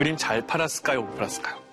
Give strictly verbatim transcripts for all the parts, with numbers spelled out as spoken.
그림 잘 팔았을까요? 못 팔았을까요?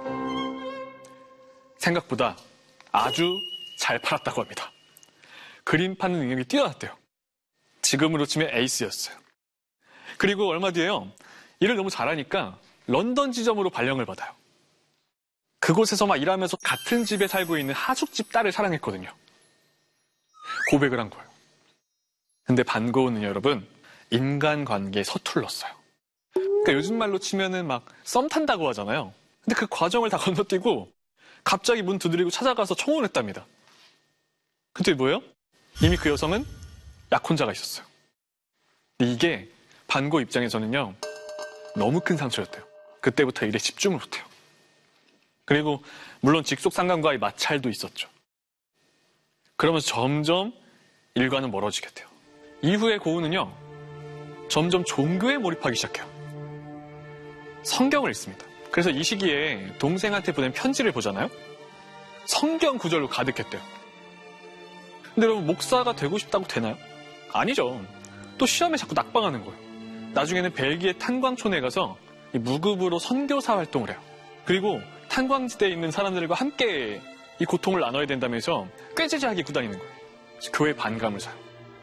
생각보다 아주 잘 팔았다고 합니다. 그림 파는 능력이 뛰어났대요. 지금으로 치면 에이스였어요. 그리고 얼마 뒤에요. 일을 너무 잘하니까 런던 지점으로 발령을 받아요. 그곳에서 막 일하면서 같은 집에 살고 있는 하숙집 딸을 사랑했거든요. 고백을 한 거예요. 근데 반고은은 여러분, 인간관계에 서툴렀어요. 그러니까 요즘 말로 치면은 막 썸 탄다고 하잖아요. 근데 그 과정을 다 건너뛰고 갑자기 문 두드리고 찾아가서 청혼했답니다. 근데 뭐예요? 이미 그 여성은 약혼자가 있었어요. 근데 이게 반고 입장에서는요, 너무 큰 상처였대요. 그때부터 일에 집중을 못해요. 그리고 물론 직속 상간과의 마찰도 있었죠. 그러면서 점점 일과는 멀어지게 돼요. 이후에 고은은요, 점점 종교에 몰입하기 시작해요. 성경을 읽습니다. 그래서 이 시기에 동생한테 보낸 편지를 보잖아요. 성경 구절로 가득했대요. 근데 여러분, 목사가 되고 싶다고 되나요? 아니죠. 또 시험에 자꾸 낙방하는 거예요. 나중에는 벨기에 탄광촌에 가서 무급으로 선교사 활동을 해요. 그리고 탄광지대에 있는 사람들과 함께 이 고통을 나눠야 된다면서 꾀지지하게 구다니는 거예요. 교회 반감을 사요.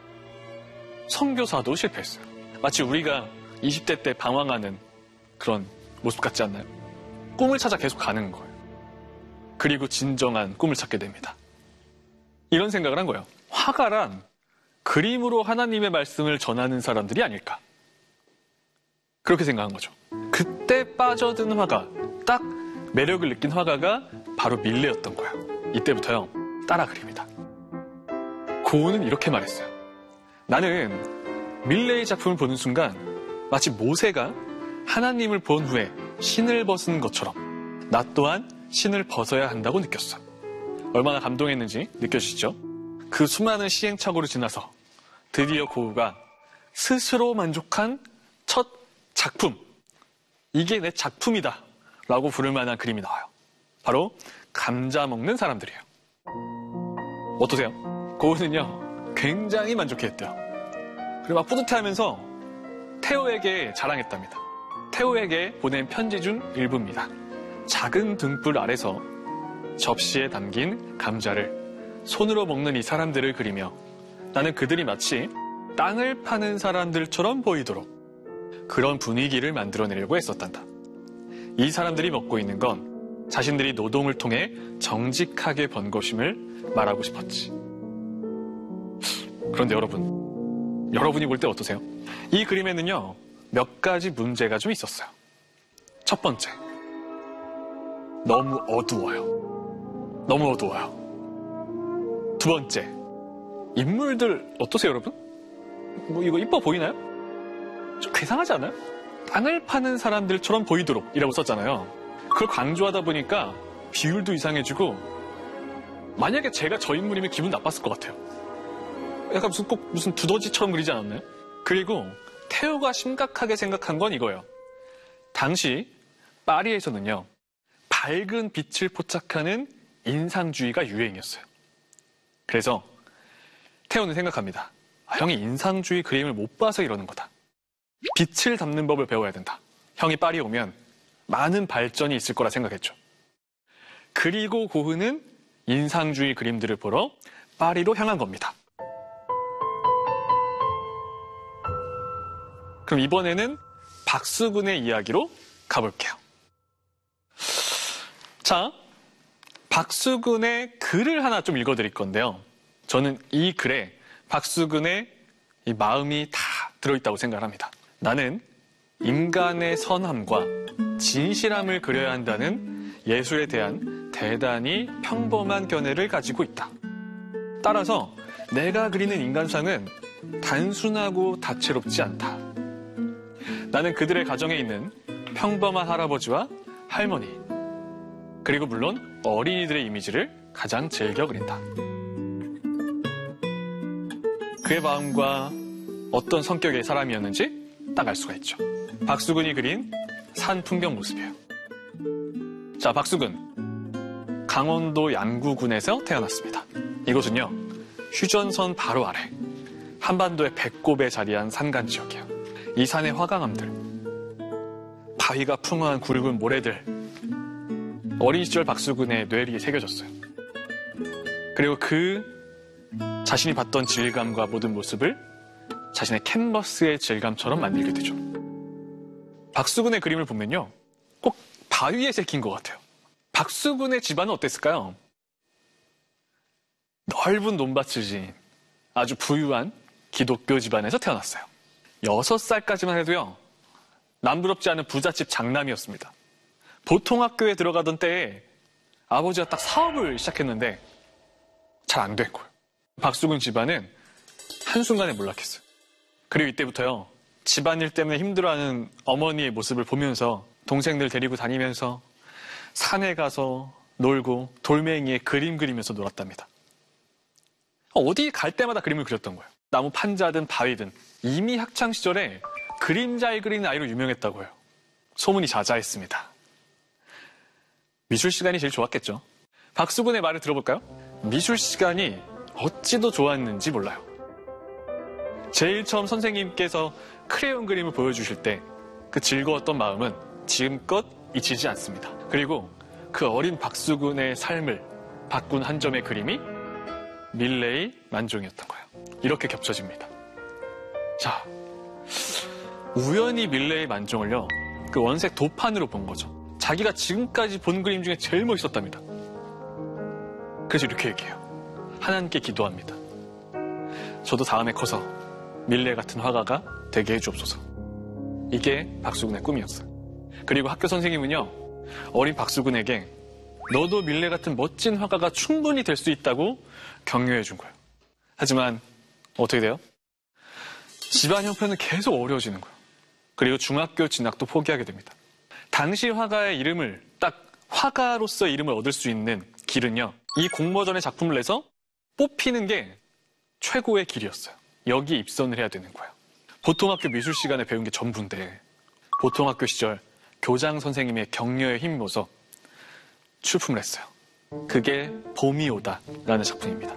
선교사도 실패했어요. 마치 우리가 이십 대 때 방황하는 그런 모습 같지 않나요? 꿈을 찾아 계속 가는 거예요. 그리고 진정한 꿈을 찾게 됩니다. 이런 생각을 한 거예요. 화가란 그림으로 하나님의 말씀을 전하는 사람들이 아닐까. 그렇게 생각한 거죠. 그때 빠져든 화가, 딱 매력을 느낀 화가가 바로 밀레였던 거예요. 이때부터요, 따라 그립니다. 고은은 이렇게 말했어요. 나는 밀레의 작품을 보는 순간 마치 모세가 하나님을 본 후에 신을 벗은 것처럼 나 또한 신을 벗어야 한다고 느꼈어. 얼마나 감동했는지 느껴지시죠? 그 수많은 시행착오를 지나서 드디어 고우가 스스로 만족한 첫 작품, 이게 내 작품이다 라고 부를 만한 그림이 나와요. 바로 감자 먹는 사람들이에요. 어떠세요? 고은은요, 굉장히 만족해했대요. 그리고 막 뿌듯해하면서 태호에게 자랑했답니다. 태호에게 보낸 편지 중 일부입니다. 작은 등불 아래서 접시에 담긴 감자를 손으로 먹는 이 사람들을 그리며 나는 그들이 마치 땅을 파는 사람들처럼 보이도록 그런 분위기를 만들어내려고 했었단다. 이 사람들이 먹고 있는 건 자신들이 노동을 통해 정직하게 번 것임을 말하고 싶었지. 그런데 여러분, 여러분이 볼 때 어떠세요? 이 그림에는요, 몇 가지 문제가 좀 있었어요. 첫 번째, 너무 어두워요. 너무 어두워요. 두 번째, 인물들 어떠세요, 여러분? 뭐 이거 이뻐 보이나요? 좀 괴상하지 않아요? 땅을 파는 사람들처럼 보이도록 이라고 썼잖아요. 그걸 강조하다 보니까 비율도 이상해지고 만약에 제가 저 인물이면 기분 나빴을 것 같아요. 약간 무슨 꼭 무슨 두더지처럼 그리지 않았나요? 그리고 태호가 심각하게 생각한 건 이거예요. 당시 파리에서는요, 밝은 빛을 포착하는 인상주의가 유행이었어요. 그래서 태호는 생각합니다. 아, 형이 인상주의 그림을 못 봐서 이러는 거다. 빛을 담는 법을 배워야 된다. 형이 파리 오면 많은 발전이 있을 거라 생각했죠. 그리고 고흐는 인상주의 그림들을 보러 파리로 향한 겁니다. 그럼 이번에는 박수근의 이야기로 가볼게요. 자, 박수근의 글을 하나 좀 읽어드릴 건데요. 저는 이 글에 박수근의 이 마음이 다 들어있다고 생각을 합니다. 나는 인간의 선함과 진실함을 그려야 한다는 예술에 대한 대단히 평범한 견해를 가지고 있다. 따라서 내가 그리는 인간상은 단순하고 다채롭지 않다. 나는 그들의 가정에 있는 평범한 할아버지와 할머니, 그리고 물론 어린이들의 이미지를 가장 즐겨 그린다. 그의 마음과 어떤 성격의 사람이었는지 딱 알 수가 있죠. 박수근이 그린 산 풍경 모습이에요. 자, 박수근, 강원도 양구군에서 태어났습니다. 이곳은요, 휴전선 바로 아래 한반도의 배꼽에 자리한 산간 지역이에요. 이 산의 화강암들, 바위가 풍화한 굵은 모래들. 어린 시절 박수근의 뇌리에 새겨졌어요. 그리고 그 자신이 봤던 질감과 모든 모습을 자신의 캔버스의 질감처럼 만들게 되죠. 박수근의 그림을 보면요, 꼭 바위에 새긴 것 같아요. 박수근의 집안은 어땠을까요? 넓은 논밭을 지닌 아주 부유한 기독교 집안에서 태어났어요. 여섯 살까지만 해도요, 남부럽지 않은 부잣집 장남이었습니다. 보통 학교에 들어가던 때에 아버지가 딱 사업을 시작했는데 잘 안 된 거예요. 박수근 집안은 한순간에 몰락했어요. 그리고 이때부터요, 집안일 때문에 힘들어하는 어머니의 모습을 보면서 동생들 데리고 다니면서 산에 가서 놀고 돌멩이에 그림 그리면서 놀았답니다. 어디 갈 때마다 그림을 그렸던 거예요. 나무 판자든 바위든. 이미 학창시절에 그림 잘 그리는 아이로 유명했다고 해요. 소문이 자자했습니다. 미술 시간이 제일 좋았겠죠. 박수근의 말을 들어볼까요? 미술 시간이 어찌도 좋았는지 몰라요. 제일 처음 선생님께서 크레용 그림을 보여주실 때 그 즐거웠던 마음은 지금껏 잊히지 않습니다. 그리고 그 어린 박수근의 삶을 바꾼 한 점의 그림이 밀레의 만종이었던 거예요. 이렇게 겹쳐집니다. 자, 우연히 밀레의 만종을요, 그 원색 도판으로 본 거죠. 자기가 지금까지 본 그림 중에 제일 멋있었답니다. 그래서 이렇게 얘기해요. 하나님께 기도합니다. 저도 다음에 커서 밀레 같은 화가가 되게 해주옵소서. 이게 박수근의 꿈이었어요. 그리고 학교 선생님은요, 어린 박수근에게 너도 밀레 같은 멋진 화가가 충분히 될 수 있다고 격려해 준 거예요. 하지만 어떻게 돼요? 집안 형편은 계속 어려워지는 거예요. 그리고 중학교 진학도 포기하게 됩니다. 당시 화가의 이름을, 딱 화가로서의 이름을 얻을 수 있는 길은요, 이 공모전의 작품을 내서 뽑히는 게 최고의 길이었어요. 여기에 입선을 해야 되는 거예요. 보통학교 미술 시간에 배운 게 전부인데 보통학교 시절 교장 선생님의 격려에 힘입어서 출품을 했어요. 그게 봄이 오다라는 작품입니다.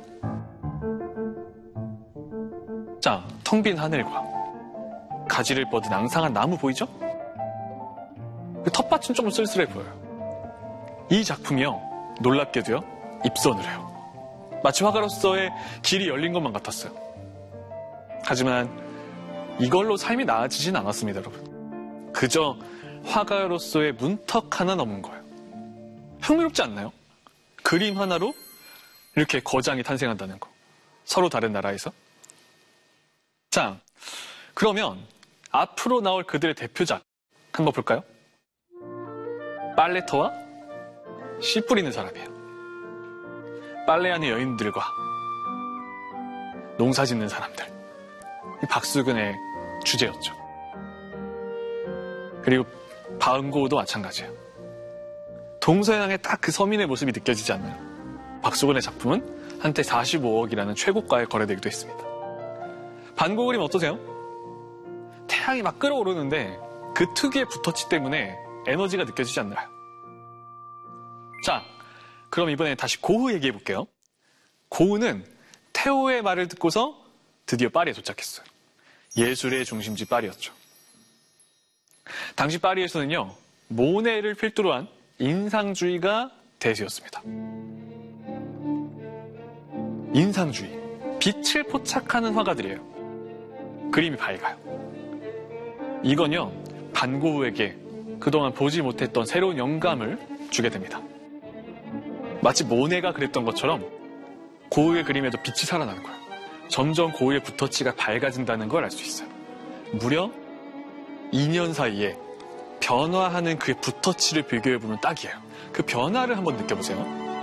자, 텅 빈 하늘과 가지를 뻗은 앙상한 나무 보이죠? 그 텃밭은 조금 쓸쓸해 보여요. 이 작품이요, 놀랍게도요, 입선을 해요. 마치 화가로서의 길이 열린 것만 같았어요. 하지만 이걸로 삶이 나아지진 않았습니다, 여러분. 그저 화가로서의 문턱 하나 넘은 거예요. 흥미롭지 않나요? 그림 하나로 이렇게 거장이 탄생한다는 거. 서로 다른 나라에서. 자, 그러면 앞으로 나올 그들의 대표작 한번 볼까요? 빨래터와 씨 뿌리는 사람이에요. 빨래하는 여인들과 농사 짓는 사람들. 이 박수근의 주제였죠. 그리고 바은고우도 마찬가지예요. 동서양의 딱 그 서민의 모습이 느껴지지 않나요? 박수근의 작품은 한때 사십오억이라는 최고가에 거래되기도 했습니다. 반고 그림 어떠세요? 태양이 막 끓어오르는데 그 특유의 붓터치 때문에 에너지가 느껴지지 않나요? 자, 그럼 이번에 다시 고흐 얘기해 볼게요. 고흐는 테오의 말을 듣고서 드디어 파리에 도착했어요. 예술의 중심지 파리였죠. 당시 파리에서는요, 모네를 필두로 한 인상주의가 대세였습니다. 인상주의, 빛을 포착하는 화가들이에요. 그림이 밝아요. 이건요, 반고흐에게 그동안 보지 못했던 새로운 영감을 주게 됩니다. 마치 모네가 그랬던 것처럼 고흐의 그림에도 빛이 살아나는 거예요. 점점 고흐의 붓터치가 밝아진다는 걸 알 수 있어요. 무려 이 년 사이에 변화하는 그의 붓터치를 비교해보면 딱이에요. 그 변화를 한번 느껴보세요.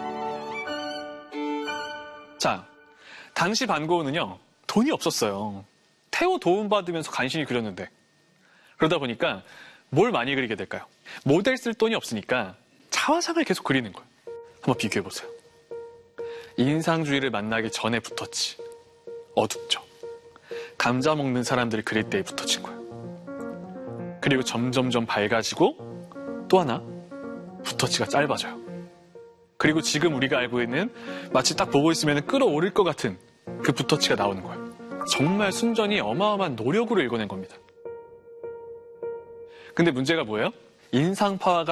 자, 당시 반고흐는요, 돈이 없었어요. 테오 도움받으면서 간신히 그렸는데, 그러다 보니까 뭘 많이 그리게 될까요? 모델 쓸 돈이 없으니까 자화상을 계속 그리는 거예요. 한번 비교해보세요. 인상주의를 만나기 전에 붓터치, 어둡죠. 감자 먹는 사람들을 그릴 때에 붓터친 거예요. 그리고 점점점 밝아지고 또 하나, 붓터치가 짧아져요. 그리고 지금 우리가 알고 있는 마치 딱 보고 있으면 끌어오를 것 같은 그 붓터치가 나오는 거예요. 정말 순전히 어마어마한 노력으로 읽어낸 겁니다. 근데 문제가 뭐예요? 인상파화가